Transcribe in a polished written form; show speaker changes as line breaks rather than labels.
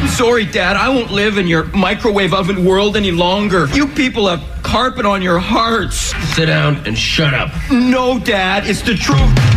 Sorry, Dad, I won't live in your microwave oven world any longer. You people have carpet on your hearts.
Sit down and shut up.
No, Dad, it's the truth.